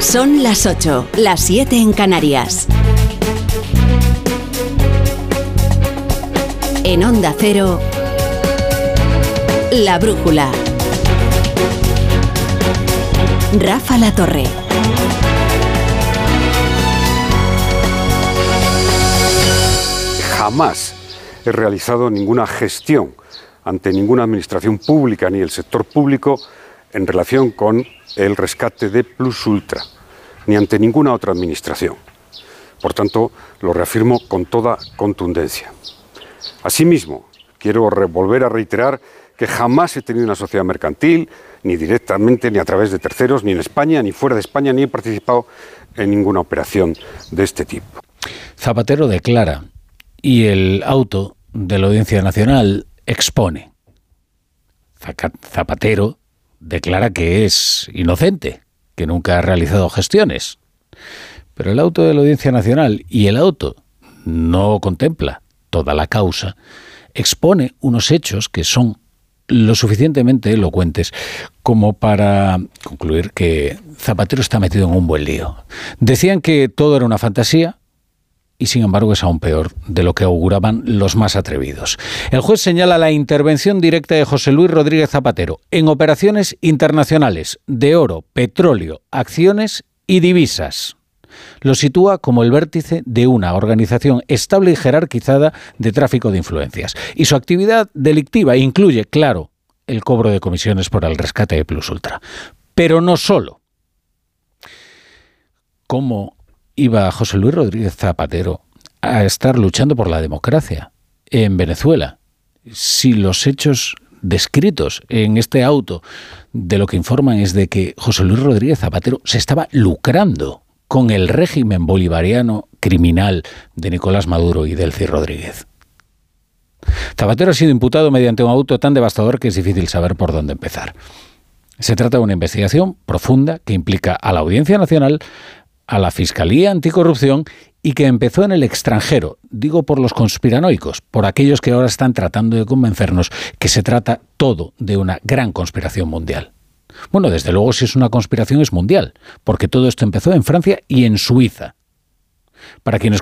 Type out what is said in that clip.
Son las 8, las 7 en Canarias. En Onda Cero, La Brújula. Rafa La Torre. Jamás he realizado ninguna gestión ante ninguna administración pública ni el sector público en relación con el rescate de Plus Ultra, ni ante ninguna otra administración. Por tanto, lo reafirmo con toda contundencia. Asimismo, quiero volver a reiterar que jamás he tenido una sociedad mercantil, ni directamente, ni a través de terceros, ni en España, ni fuera de España, ni he participado en ninguna operación de este tipo. Zapatero declara y el auto de la Audiencia Nacional expone. Zapatero declara que es inocente, que nunca ha realizado gestiones. Pero el auto de la Audiencia Nacional, y el auto no contempla toda la causa, expone unos hechos que son lo suficientemente elocuentes como para concluir que Zapatero está metido en un buen lío. Decían que todo era una fantasía, y sin embargo es aún peor de lo que auguraban los más atrevidos. El juez señala la intervención directa de José Luis Rodríguez Zapatero en operaciones internacionales de oro, petróleo, acciones y divisas. Lo sitúa como el vértice de una organización estable y jerarquizada de tráfico de influencias. Y su actividad delictiva incluye, claro, el cobro de comisiones por el rescate de Plus Ultra. Pero no solo. ¿Cómo iba José Luis Rodríguez Zapatero a estar luchando por la democracia en Venezuela si los hechos descritos en este auto de lo que informan es de que José Luis Rodríguez Zapatero se estaba lucrando con el régimen bolivariano criminal de Nicolás Maduro y Delcy Rodríguez? Zapatero ha sido imputado mediante un auto tan devastador que es difícil saber por dónde empezar. Se trata de una investigación profunda que implica a la Audiencia Nacional, a la Fiscalía Anticorrupción y que empezó en el extranjero, digo por los conspiranoicos, por aquellos que ahora están tratando de convencernos que se trata todo de una gran conspiración mundial. Bueno, desde luego si es una conspiración es mundial, porque todo esto empezó en Francia y en Suiza. Para quienes